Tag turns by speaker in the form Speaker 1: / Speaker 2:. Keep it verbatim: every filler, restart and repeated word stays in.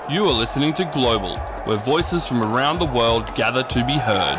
Speaker 1: You are listening to Global, where voices from around the world gather to be heard.